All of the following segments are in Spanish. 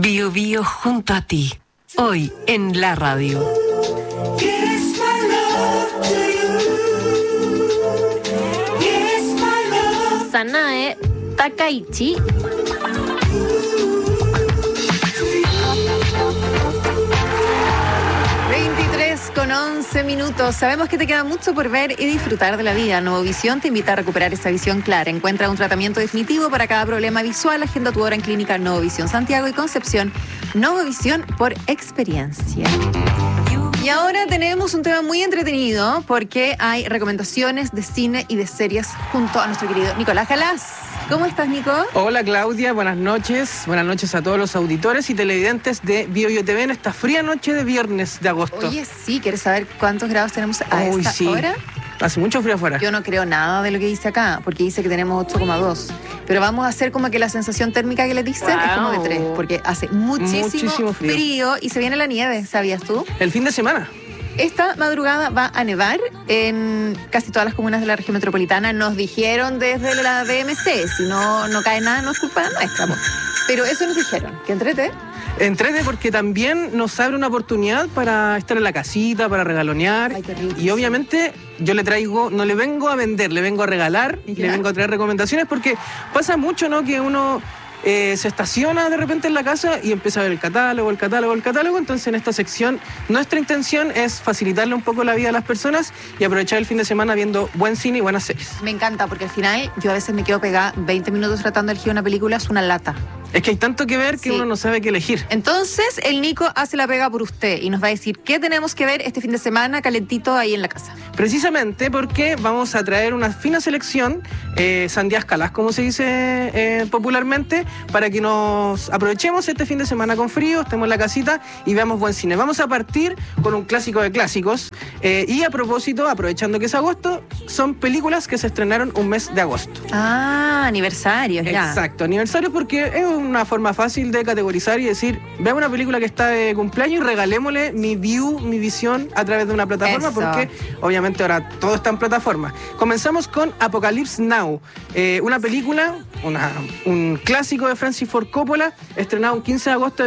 Bio Bio junto a ti, hoy en la radio. Sanae Takaichi. Con 11 minutos. Sabemos que te queda mucho por ver y disfrutar de la vida. Novovisión te invita a recuperar esa visión clara. Encuentra un tratamiento definitivo para cada problema visual. Agenda tu hora en Clínica Novovisión Santiago y Concepción. Novovisión por experiencia. Y ahora tenemos un tema muy entretenido porque hay recomendaciones de cine y de series junto a nuestro querido Nicolás Galás. ¿Cómo estás, Nico? Hola, Claudia. Buenas noches. Buenas noches a todos los auditores y televidentes de Bio Bio TV en esta fría noche de viernes de agosto. Oye, sí. ¿Quieres saber cuántos grados tenemos a esta hora? Hace mucho frío afuera. Yo no creo nada de lo que dice acá, porque dice que tenemos 8,2. Pero vamos a hacer como que la sensación térmica que le dicen es como de 3, porque hace muchísimo frío y se viene la nieve, ¿sabías tú? El fin de semana. Esta madrugada va a nevar en casi todas las comunas de la región metropolitana. Nos dijeron desde la DMC, si no cae nada, no es culpa nuestra. Pero eso nos dijeron, que entrete. Entrete porque también nos abre una oportunidad para estar en la casita, para regalonear. Ay, qué rico. Y obviamente yo le traigo, no le vengo a vender, le vengo a regalar, le vengo a traer recomendaciones porque pasa mucho, ¿no? Que uno se estaciona de repente en la casa y empieza a ver el catálogo. Entonces en esta sección nuestra intención es facilitarle un poco la vida a las personas y aprovechar el fin de semana viendo buen cine y buenas series. Me encanta porque al final yo a veces me quedo pegada 20 minutos tratando de elegir una película, es una lata. Es que hay tanto que ver que uno no sabe qué elegir. Entonces el Nico hace la pega por usted y nos va a decir qué tenemos que ver este fin de semana calentito ahí en la casa. Precisamente porque vamos a traer una fina selección, sandías calas, como se dice popularmente, para que nos aprovechemos este fin de semana con frío, estemos en la casita y veamos buen cine. Vamos a partir con un clásico de clásicos y a propósito, aprovechando que es agosto, son películas que se estrenaron un mes de agosto. Ah, aniversarios, ya. Exacto, aniversario porque es una forma fácil de categorizar y decir, veamos una película que está de cumpleaños y regalémosle mi visión a través de una plataforma. Eso. Porque obviamente ahora todo está en plataforma. Comenzamos con Apocalypse Now, una película, un clásico de Francis Ford Coppola, estrenado el 15 de agosto de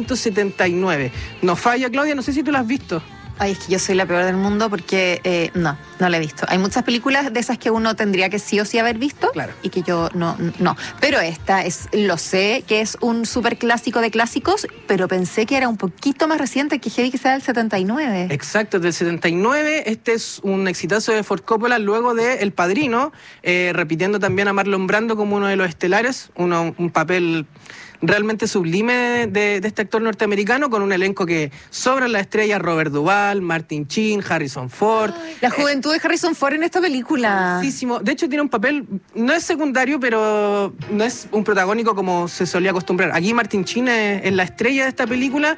1979. No falla, Claudia, no sé si tú la has visto. Ay, es que yo soy la peor del mundo porque no la he visto. Hay muchas películas de esas que uno tendría que sí o sí haber visto. Claro. Y que yo no. Pero esta lo sé, que es un súper clásico de clásicos, pero pensé que era un poquito más reciente, que heavy que sea del 79. Exacto, del 79. Este es un exitazo de Ford Coppola luego de El Padrino, repitiendo también a Marlon Brando como uno de los estelares, un papel realmente sublime de este actor norteamericano, con un elenco que sobran las estrellas: Robert Duvall, Martin Sheen, Harrison Ford. Ay, la juventud de Harrison Ford en esta película. Muchísimo. De hecho tiene un papel, no es secundario, pero no es un protagónico como se solía acostumbrar. Aquí Martin Sheen es la estrella de esta película,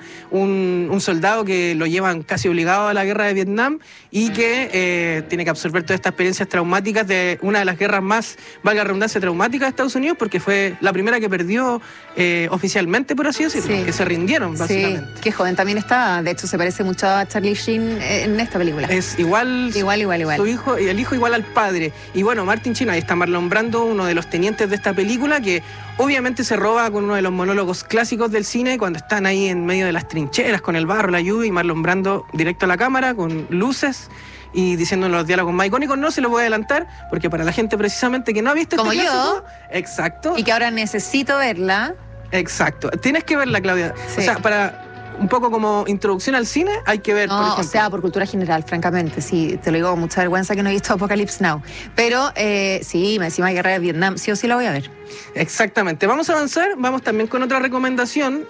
un soldado que lo llevan casi obligado a la guerra de Vietnam y que tiene que absorber todas estas experiencias traumáticas de una de las guerras más, valga la redundancia, traumáticas de Estados Unidos, porque fue la primera que perdió oficialmente, por así decirlo, que se rindieron, básicamente. Sí, qué joven también está. De hecho, se parece mucho a Charlie Sheen en esta película. Es igual. Su hijo, y el hijo igual al padre. Y bueno, Martin Sheen, ahí está Marlon Brando, uno de los tenientes de esta película, que obviamente se roba con uno de los monólogos clásicos del cine, cuando están ahí en medio de las trincheras, con el barro, la lluvia, y Marlon Brando directo a la cámara, con luces, y diciendo los diálogos más icónicos. No se los voy a adelantar, porque para la gente precisamente que no ha visto como este clásico, yo, exacto, y que ahora necesito verla. Exacto. Tienes que verla, Claudia. Sí. O sea, para un poco como introducción al cine, hay que ver, por ejemplo. O sea, por cultura general, francamente. Sí, te lo digo con mucha vergüenza que no he visto Apocalypse Now. Pero sí, encima de Guerra de Vietnam, sí o sí la voy a ver. Exactamente. Vamos a avanzar, vamos también con otra recomendación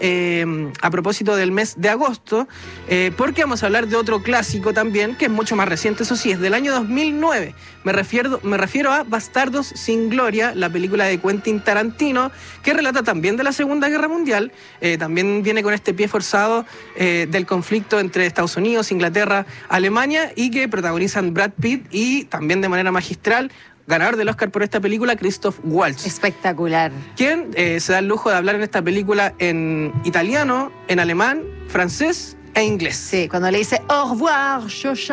a propósito del mes de agosto, porque vamos a hablar de otro clásico también, que es mucho más reciente, eso sí, es del año 2009. Me refiero a Bastardos sin Gloria, la película de Quentin Tarantino, que relata también de la Segunda Guerra Mundial, también viene con este pie forzado del conflicto entre Estados Unidos, Inglaterra, Alemania, y que protagonizan Brad Pitt y también de manera magistral, ganador del Oscar por esta película, Christoph Waltz. Espectacular. Quien se da el lujo de hablar en esta película en italiano, en alemán, francés e inglés. Sí, cuando le dice au revoir,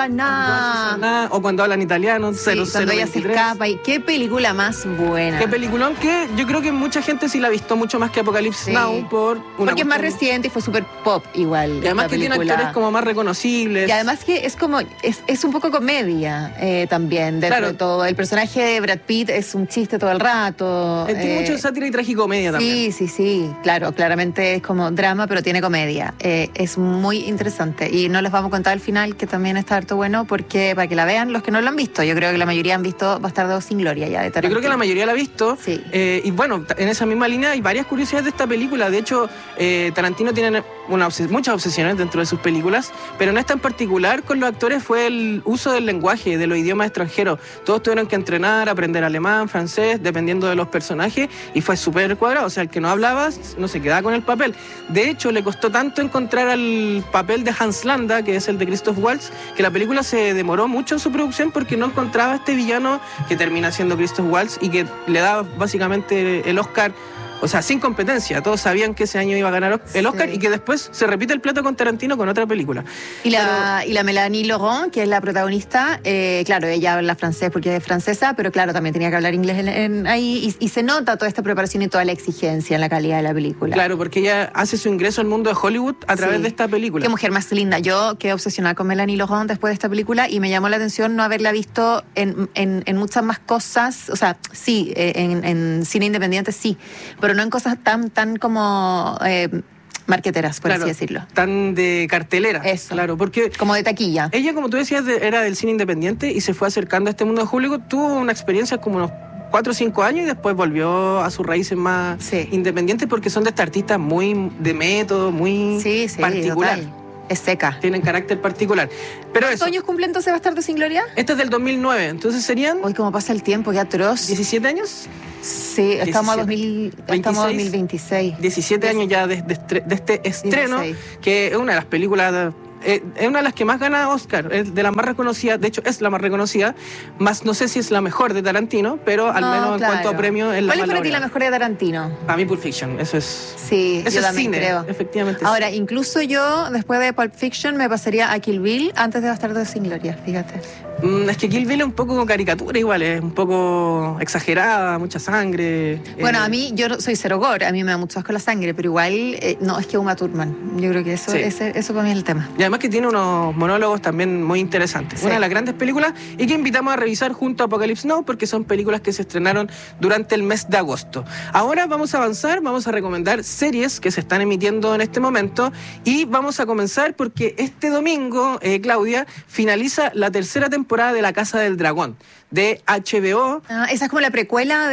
Shoshana. O cuando hablan italiano, Sí, cuando ella se 0023. escapa. Y qué película más buena. Qué peliculón que yo creo que mucha gente sí la ha visto mucho más que Apocalypse Sí. Now por una Porque es más cuestión- reciente y fue súper pop igual. Y además esta que tiene película. actores como más reconocibles. Y además que es como, es un poco comedia también, dentro Claro. de todo. El personaje de Brad Pitt es un chiste todo el rato. Tiene mucho sátira y tragicomedia también. Sí, claro, claramente es como drama, pero tiene comedia. Es muy interesante y no les vamos a contar el final, que también está harto bueno, porque para que la vean los que no lo han visto. Yo creo que la mayoría han visto Bastardos sin Gloria ya de Yo Tarantino. creo que la mayoría la ha visto. Sí. Y bueno, en esa misma línea hay varias curiosidades de esta película. De hecho, Tarantino tiene muchas obsesiones dentro de sus películas, pero en esta en particular con los actores fue el uso del lenguaje, de los idiomas extranjeros. Todos tuvieron que entrenar, aprender alemán, francés, dependiendo de los personajes, y fue súper cuadrado. O sea, el que no hablaba no se quedaba con el papel. De hecho, le costó tanto encontrar al papel de Hans Landa, que es el de Christoph Waltz, que la película se demoró mucho en su producción porque no encontraba a este villano que termina siendo Christoph Waltz y que le da básicamente el Oscar. O sea, sin competencia. Todos sabían que ese año iba a ganar el Oscar Sí. y que después se repite el plato con Tarantino con otra película. Y la Melanie Laurent, que es la protagonista, claro, ella habla francés porque es francesa, pero claro, también tenía que hablar inglés ahí y se nota toda esta preparación y toda la exigencia en la calidad de la película. Claro, porque ella hace su ingreso al mundo de Hollywood a través Sí. de esta película. Qué mujer más linda. Yo quedé obsesionada con Melanie Laurent después de esta película y me llamó la atención no haberla visto en muchas más cosas. O sea, sí, en cine independiente sí, pero no en cosas tan como marqueteras, por Claro, así decirlo. tan de cartelera. Eso. Claro, porque Como de taquilla. ella, como tú decías, era del cine independiente y se fue acercando a este mundo de Hollywood. Tuvo una experiencia como unos 4 o 5 años y después volvió a sus raíces más Sí. independientes porque son de esta artista muy de método, muy Sí, particular. total. Es seca. Tienen carácter particular. Pero ¿Cuántos eso, años cumple entonces Bastardos sin Gloria? este es del 2009, entonces serían Hoy cómo pasa el tiempo, qué atroz. 17 años. Sí, estamos a 17. estamos a 2026. 17 años ya de este estreno, 16. que es una de las películas, es una de las que más gana Oscar, es de las más reconocidas, de hecho es la más reconocida, más no sé si es la mejor de Tarantino, pero al No, menos claro. en cuanto a premios es la ¿Cuál es más para ti la laureada. mejor de Tarantino? Para mí Pulp Fiction, eso es... Sí, Eso yo es también cine, creo. efectivamente. Ahora, incluso yo, después de Pulp Fiction, me pasaría a Kill Bill antes de Bastardos sin Gloria, fíjate. Es que Kill Bill es un poco caricatura igual, es un poco exagerada, mucha sangre. Bueno, a mí, yo soy cero gore, a mí me da mucho asco la sangre, pero igual, no, es que Uma Thurman. Yo creo que eso, Sí. eso para mí es el tema. Y además que tiene unos monólogos también muy interesantes. Sí. Una de las grandes películas y que invitamos a revisar junto a Apocalypse Now porque son películas que se estrenaron durante el mes de agosto. Ahora vamos a avanzar, vamos a recomendar series que se están emitiendo en este momento y vamos a comenzar porque este domingo, Claudia, finaliza la tercera temporada de La Casa del Dragón de HBO. Ah, esa es como la precuela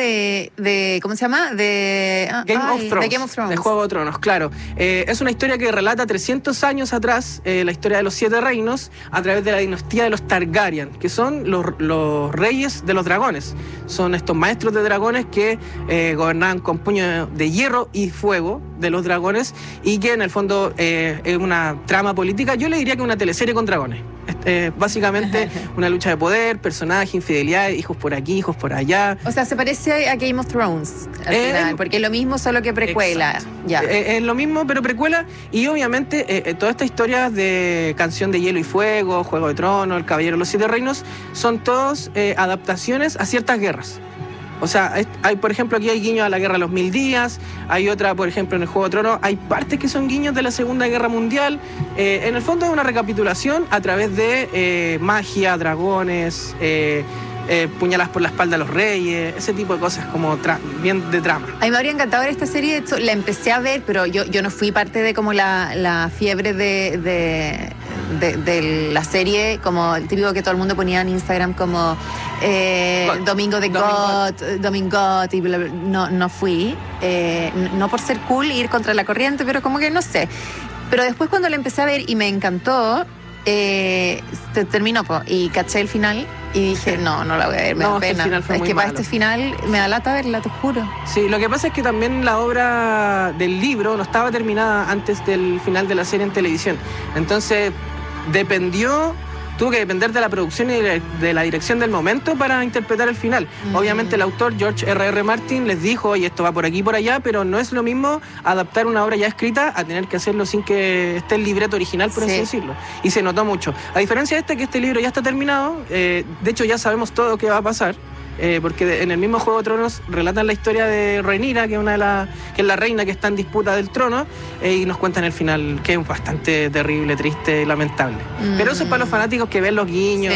de ¿cómo se llama? De Game of Thrones, de Game of Thrones. de Juego de Tronos, claro. Es una historia que relata 300 años atrás la historia de los 7 reinos a través de la dinastía de los Targaryen, que son los reyes de los dragones. Son estos maestros de dragones que gobernaban con puño de hierro y fuego de los dragones y que en el fondo es una trama política. Yo le diría que una teleserie con dragones. Básicamente una lucha de poder, personajes, infidelidad, hijos por aquí, hijos por allá. O sea, se parece a Game of Thrones al final, porque es lo mismo, solo que precuela. Exacto. Ya. Es lo mismo, pero precuela. Y obviamente todas estas historias de Canción de Hielo y Fuego, Juego de Tronos, El Caballero de los 7 Reinos, son todos adaptaciones a ciertas guerras. O sea, hay, por ejemplo, aquí hay guiños a la Guerra de los 1000 días, hay otra, por ejemplo, en el Juego de Tronos, hay partes que son guiños de la Segunda Guerra Mundial. En el fondo es una recapitulación a través de magia, dragones, puñalas por la espalda a los reyes, ese tipo de cosas como bien de trama. A mí me habría encantado ver esta serie, de hecho, la empecé a ver, pero yo no fui parte de como la fiebre de la serie, como el típico que todo el mundo ponía en Instagram como Domingo de Domingot y bla, bla. No fui, no por ser cool e ir contra la corriente, pero como que no sé. Pero después cuando la empecé a ver y me encantó, terminó y caché el final y dije, no la voy a ver, me No, da es que el pena. final fue Es muy que para malo. este final me da lata verla, te juro. Sí, lo que pasa es que también la obra del libro no estaba terminada antes del final de la serie en televisión. Entonces dependió tuvo que depender de la producción y de la dirección del momento para interpretar el final. Obviamente el autor, George R.R. Martin, les dijo, oye, esto va por aquí y por allá, pero no es lo mismo adaptar una obra ya escrita a tener que hacerlo sin que esté el libreto original, por así decirlo. Y se notó mucho. A diferencia de que este libro ya está terminado, de hecho ya sabemos todo qué va a pasar. Porque en el mismo Juego de Tronos relatan la historia de Rhaenyra, que es la reina que está en disputa del trono, y nos cuentan el final, que es bastante terrible, triste, lamentable. Pero eso es para los fanáticos que ven los guiños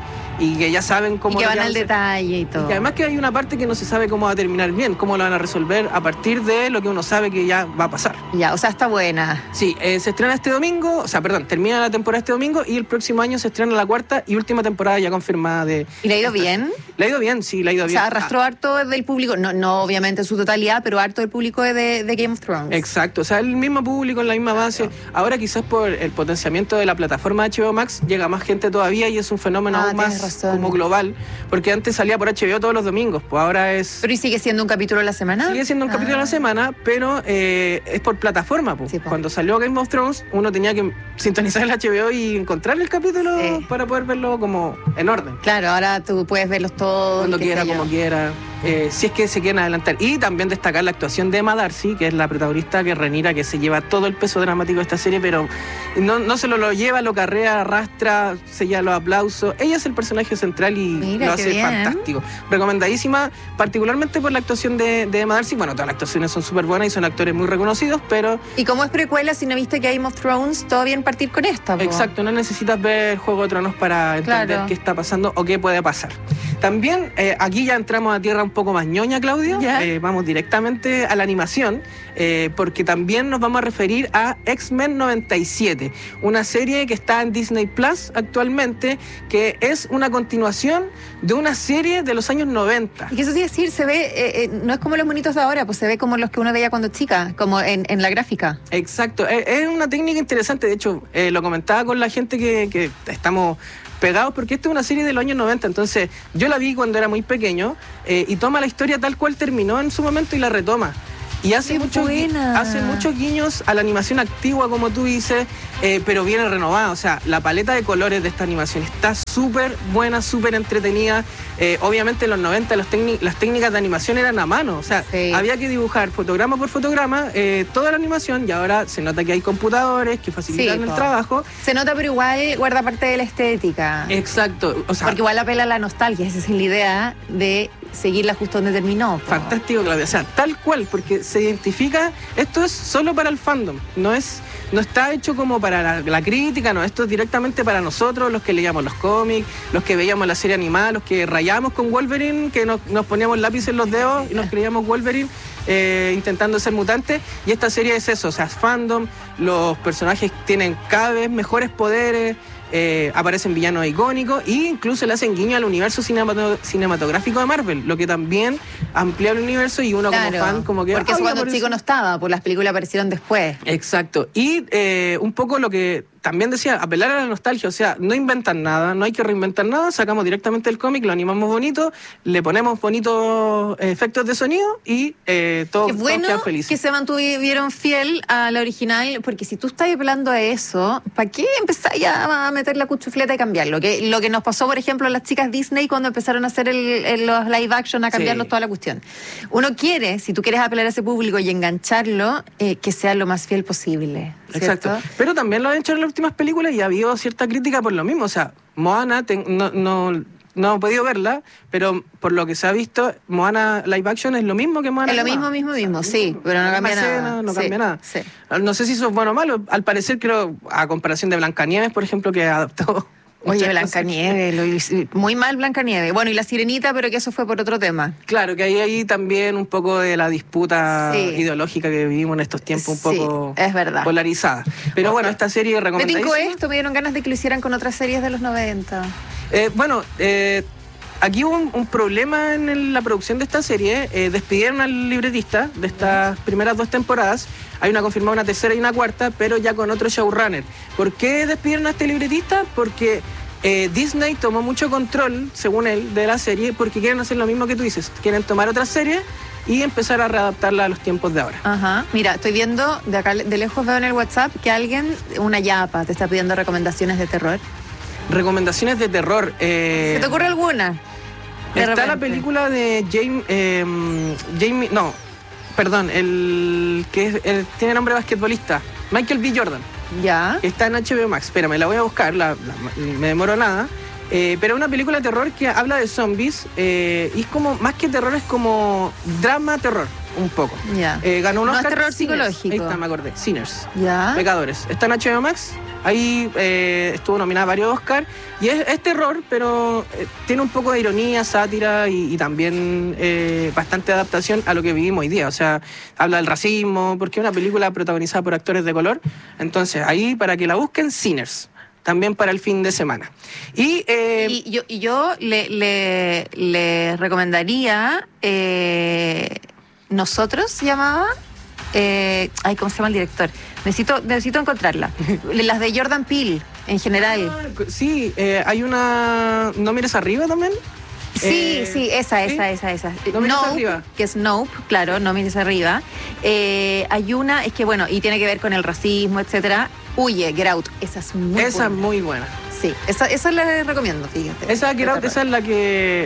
y que ya saben cómo... Y que van al detalle y todo. Y además que hay una parte que no se sabe cómo va a terminar bien, cómo lo van a resolver a partir de lo que uno sabe que ya va a pasar. Ya, o sea, está buena. Sí, se estrena este domingo, termina la temporada este domingo y el próximo año se estrena la 4ª y última temporada ya confirmada de... ¿Y le ha ido bien? Le ha ido bien, sí, le ha ido bien. O sea, arrastró harto del público, no obviamente en su totalidad, pero harto del público de Game of Thrones. Exacto, o sea, el mismo público en la misma base. Ahora quizás por el potenciamiento de la plataforma HBO Max llega más gente todavía y es un fenómeno aún más como global, porque antes salía por HBO todos los domingos, pues ahora es... ¿Pero y sigue siendo un capítulo a la semana? Sigue siendo un capítulo a la semana, pero es por plataforma, pues. Sí, cuando salió Game of Thrones, uno tenía que sintonizar el HBO y encontrar el capítulo para poder verlo como en orden. Claro, ahora tú puedes verlos todos. Cuando quiera, como quiera. Si es que se quieren adelantar. Y también destacar la actuación de Emma Darcy, que es la protagonista, que es Rhaenyra, que se lleva todo el peso dramático de esta serie, pero no se lo lleva, lo carrea, arrastra, se lleva los aplausos. Ella es el personaje central y lo hace fantástico. Recomendadísima, particularmente por la actuación de Emma Darcy. Bueno, todas las actuaciones son súper buenas y son actores muy reconocidos, pero... Y como es precuela, si no viste Game of Thrones, todo bien partir con esta, po. Exacto, no necesitas ver Juego de Tronos para entender qué está pasando o qué puede pasar. También, aquí ya entramos a tierra un poco más ñoña, Claudio. Vamos directamente a la animación, porque también nos vamos a referir a X-Men 97, una serie que está en Disney Plus actualmente, que es una continuación de una serie de los años 90. Y que eso sí decir, se ve, no es como los monitos de ahora, pues se ve como los que uno veía cuando chica, como en la gráfica. Exacto, es una técnica interesante, de hecho, lo comentaba con la gente que estamos pegados, porque esta es una serie de los años 90, entonces yo la vi cuando era muy pequeño, y toma la historia tal cual terminó en su momento y la retoma. Y hace muchos guiños a la animación antigua, como tú dices, pero viene renovada. O sea, la paleta de colores de esta animación está súper buena, súper entretenida. Obviamente en los 90 las técnicas de animación eran a mano. O sea, había que dibujar fotograma por fotograma toda la animación, y ahora se nota que hay computadores que facilitan el trabajo. Se nota, pero igual guarda parte de la estética. Exacto. O sea, porque igual apela a la nostalgia, esa es la idea de seguirla justo donde terminó. Fantástico, Claudia. O sea, tal cual, porque se identifica, esto es solo para el fandom, no está hecho como para la crítica, no, esto es directamente para nosotros, los que leíamos los cómics, los que veíamos la serie animada, los que rayábamos con Wolverine, que nos poníamos lápiz en los dedos y nos creíamos Wolverine intentando ser mutantes, y esta serie es eso, o sea, es fandom, los personajes tienen cada vez mejores poderes, aparecen villanos icónicos e incluso le hacen guiño al universo cinematográfico de Marvel, lo que también amplía el universo, y uno como fan como que... Porque eso cuando chico no estaba, pues las películas aparecieron después. Exacto. Y un poco lo que también decía, apelar a la nostalgia, o sea, no inventan nada, no hay que reinventar nada, sacamos directamente el cómic, lo animamos bonito, le ponemos bonitos efectos de sonido y todos quedan felices. Que se mantuvieron fiel a la original, porque si tú estás apelando a eso, ¿para qué empezar ya a meter la cuchufleta y cambiarlo? Lo que nos pasó, por ejemplo, a las chicas Disney cuando empezaron a hacer los live action, a cambiarlos toda la cuestión. Uno quiere, si tú quieres apelar a ese público y engancharlo, que sea lo más fiel posible, ¿cierto? Exacto. Pero también lo han hecho en las últimas películas y ha habido cierta crítica por lo mismo. O sea, Moana, no he podido verla, pero por lo que se ha visto, Moana live action es lo mismo que Moana. Es lo mismo, sí, pero no cambia nada. No cambia nada. Sí. No sé si eso es bueno o malo. Al parecer, creo, a comparación de Blancanieves, por ejemplo, que adaptó... Oye, Blancanieves, muy mal Blancanieves. Bueno, y La Sirenita, pero que eso fue por otro tema. Claro, que ahí también un poco de la disputa ideológica que vivimos en estos tiempos, un poco es verdad, polarizada. Pero bueno, esta serie recomendadísima. Me tincó me dieron ganas de que lo hicieran con otras series de los 90. Aquí hubo un problema en la producción de esta serie. Despidieron al libretista de estas primeras 2 temporadas. Hay una confirmada, una tercera y una cuarta, pero ya con otro showrunner. ¿Por qué despidieron a este libretista? Porque Disney tomó mucho control, según él, de la serie, porque quieren hacer lo mismo que tú dices. Quieren tomar otra serie y empezar a readaptarla a los tiempos de ahora. Ajá. Mira, estoy viendo, de acá de lejos veo en el WhatsApp que una yapa te está pidiendo recomendaciones de terror. Recomendaciones de terror. ¿Se te ocurre alguna? De Está la repente. película de Jamie, no, perdón, el que tiene nombre basquetbolista, Michael B. Jordan, Ya. que está en HBO Max. Espérame, la voy a buscar, me demoro nada. Pero es una película de terror que habla de zombies y es como, más que terror, es como drama-terror, un poco. Ya. Ganó un No es Oscar. terror Sinners. psicológico. Ahí está, me acordé. Sinners. Ya. Pecadores. Está en HBO Max. Ahí estuvo nominada a varios Oscars. Y es terror, pero tiene un poco de ironía, sátira y también bastante adaptación a lo que vivimos hoy día. O sea, habla del racismo, porque es una película protagonizada por actores de color. Entonces, ahí para que la busquen, Sinners. También para el fin de semana. Y Yo le recomendaría Nosotros, se llamaba. ¿Cómo se llama el director? Necesito encontrarla. Las de Jordan Peele, en general. sí, hay una... ¿No mires arriba también? Sí, esa. No mires Nope, arriba. que es Nope, claro, no mires arriba. Hay una, es que bueno, y tiene que ver con el racismo, etcétera. Huye, Get Out, esa es muy Esa es buena. muy buena. Sí, esa la recomiendo, fíjate. Esa Get Out, esa es la que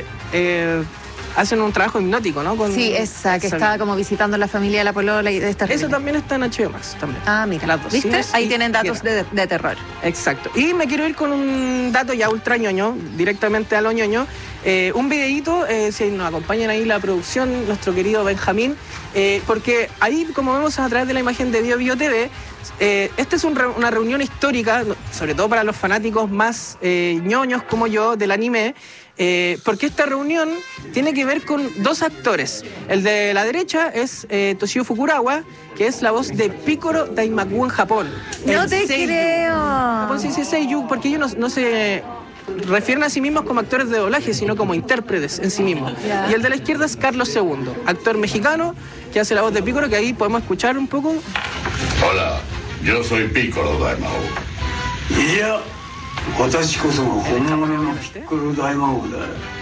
hacen un trabajo hipnótico, ¿no? Sí, esa que estaba como visitando la familia de la polola y de esta Esa también está en HBO Max, también. Ah, mira, Las dos, ¿viste? Sinners Ahí y tienen datos Get de terror. Exacto. Y me quiero ir con un dato ya ultra ñoño, directamente a lo ñoño. Un videíto, si nos acompañan ahí la producción, nuestro querido Benjamín, porque ahí, como vemos a través de la imagen de Bio TV, esta es una reunión histórica, sobre todo para los fanáticos más ñoños como yo del anime, porque esta reunión tiene que ver con dos actores. El de la derecha es Toshio Fukunaga, que es la voz de Picoro Daimaku en Japón. No El te seiyuu. creo. En Japón se dice seiyuu porque ellos no se refieren a sí mismos como actores de doblaje, sino como intérpretes en sí mismos. Ya. Y el de la izquierda es Carlos II, actor mexicano que hace la voz de Picoro, que ahí podemos escuchar un poco. Hola, yo soy Piccolo Daimao. いや私こそが本物のピッコロ大魔王だ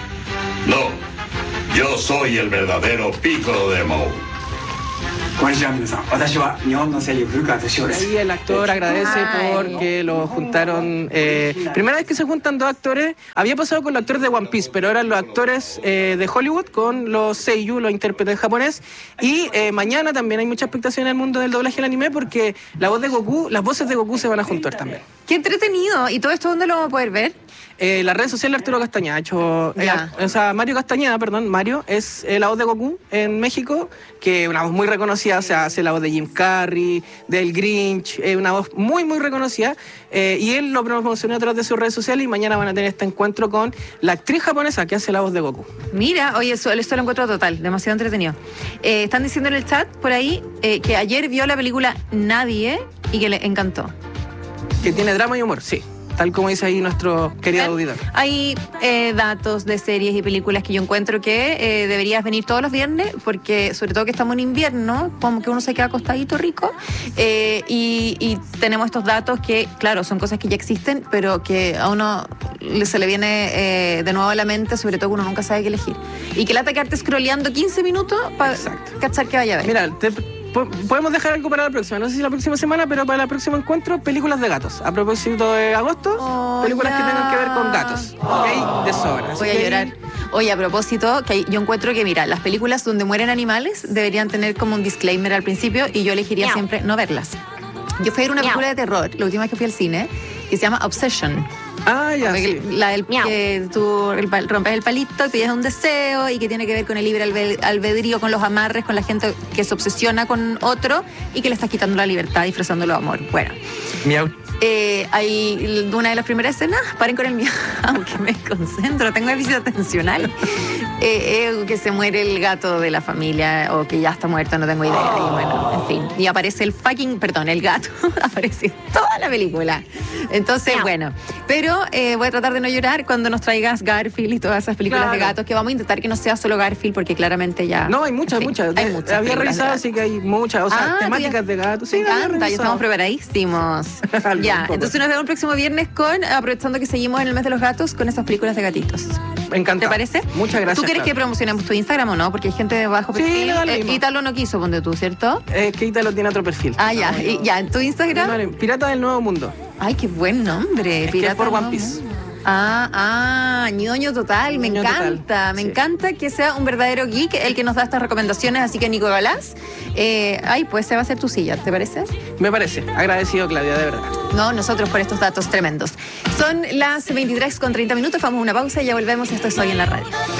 No, yo soy el verdadero Piccolo Daimao. こんにちは皆さん私は日本の声優古川敏夫です Ahí el actor agradece Ay. porque lo juntaron. Primera vez que se juntan dos actores. Había pasado con los actores de One Piece, pero eran los actores de Hollywood con los seiyuu, los intérpretes japonés. Y mañana también hay mucha expectación en el mundo del doblaje del anime porque la voz de Goku, las voces de Goku se van a juntar también. Qué entretenido. ¿Y todo esto dónde lo vamos a poder ver? Las redes sociales de Arturo Castañeda ha hecho, Ya. Mario Castañeda, perdón, Mario es la voz de Goku en México, que es una voz muy reconocida, o sea, hace la voz de Jim Carrey, del Grinch, una voz muy muy reconocida, y él lo promocionó a través de sus redes sociales y mañana van a tener este encuentro con la actriz japonesa que hace la voz de Goku. Mira, oye, eso lo encuentro total, demasiado entretenido. Están diciendo en el chat por ahí que ayer vio la película Nadie y que le encantó. Que tiene drama y humor, sí, tal como dice ahí nuestro querido auditor. Hay datos de series y películas que yo encuentro que deberías venir todos los viernes, porque sobre todo que estamos en invierno, como que uno se queda acostadito rico, y tenemos estos datos que, claro, son cosas que ya existen, pero que a uno se le viene de nuevo a la mente, sobre todo que uno nunca sabe qué elegir. Y que lata quedarte scrolleando 15 minutos para Exacto. cachar que vaya a ver. Mira, podemos dejar algo para la próxima, no sé si la próxima semana, pero para el próximo encuentro, películas de gatos. A propósito de agosto, Oh, películas ya. que tengan que ver con gatos. Ok, de sobra. Así Voy a que- llorar. Oye, a propósito, que yo encuentro que, mira, las películas donde mueren animales deberían tener como un disclaimer al principio y yo elegiría Miau. siempre no verlas. Yo fui a ver una Miau. película de terror, la última vez que fui al cine, que se llama Obsession. Ah, ya, sí. La del Miau. que tú rompes el palito, pides un deseo y que tiene que ver con el libre albedrío, con los amarres, con la gente que se obsesiona con otro y que le estás quitando la libertad disfrazándolo de amor. Bueno, Miau. hay una de las primeras escenas, paren con el mío, aunque me concentro, tengo déficit atencional, que se muere el gato de la familia o que ya está muerto, no tengo idea. Y bueno, en fin, y aparece el gato, aparece en toda la película. Entonces, Miau. bueno, pero voy a tratar de no llorar cuando nos traigas Garfield y todas esas películas de Claro. gatos, que vamos a intentar que no sea solo Garfield, porque claramente ya... No, hay muchas, en fin, muchas. Hay muchas Había películas de revisado, gatos. así que hay muchas. O sea, Ah, temáticas de gatos. Sí, Me había encanta, ya revisado. estamos preparadísimos. Algo, Ya, un poco. entonces nos vemos el próximo viernes aprovechando que seguimos en el mes de los gatos, con esas películas de gatitos. Encantado. ¿Te parece? Muchas gracias. ¿Tú quieres que Clara. promocionemos tu Instagram o no? Porque hay gente de bajo Sí, perfil. le da lo mismo. Ítalo no quiso, ponte tú, ¿cierto? Que Ítalo tiene otro perfil. Ah, ya. Ya, en tu Instagram. Pirata del Nuevo Mundo. Ay, qué buen nombre. Es que es por Pirata One no, Piece. no. ñoño total, me Ñoño encanta, total, me sí. encanta que sea un verdadero geek el que nos da estas recomendaciones, así que Nico Galás, pues se va a hacer tu silla, ¿te parece? Me parece. Agradecido, Claudia, de verdad. No, nosotros por estos datos tremendos. Son las 23:30, vamos a una pausa y ya volvemos, esto es Hoy en la Radio.